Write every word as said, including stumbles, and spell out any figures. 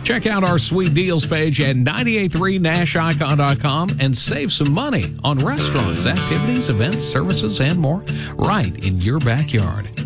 Check out our sweet deals page at nine eight three nash icon dot com and save some money on restaurants, activities, events, services, and more right in your backyard.